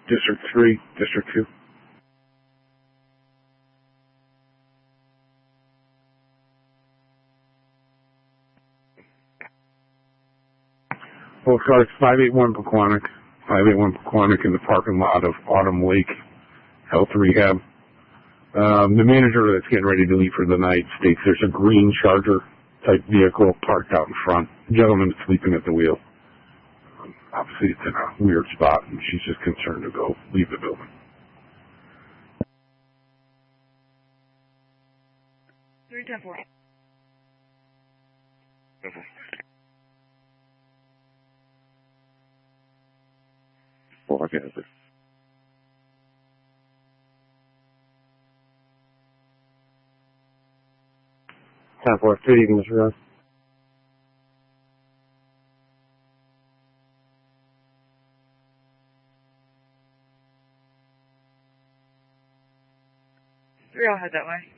District 3, District 2. Well, cars 581 Pequannock, 581 Pequannock in the parking lot of Autumn Lake Health Rehab. The manager that's getting ready to leave for the night states there's a green Charger type vehicle parked out in front. The gentleman is sleeping at the wheel. Obviously, it's in a weird spot, and she's just concerned to go leave the building. 310-4. Well, I guess. 10-4. Good evening, Mr. Ross. I'll head that way.